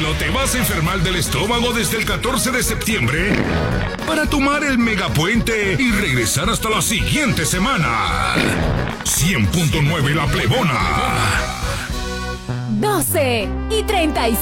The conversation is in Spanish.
abuelo te vas a enfermar del estómago desde el 14 de septiembre para tomar el megapuente y regresar hasta la siguiente semana. 100.9 La Plebona. 12:35.